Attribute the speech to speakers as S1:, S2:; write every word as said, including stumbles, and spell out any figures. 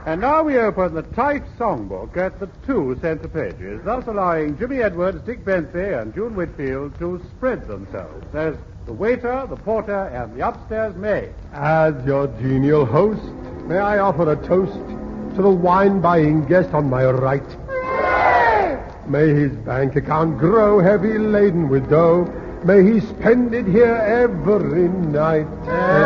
S1: And now we open the Tight Songbook at the two center pages, thus allowing Jimmy Edwards, Dick Bentley, and June Whitfield to spread themselves as the waiter, the porter, and the upstairs maid.
S2: As your genial host, may I offer a toast to the wine-buying guest on my right. May his bank account grow heavy laden with dough. May he spend it here every night.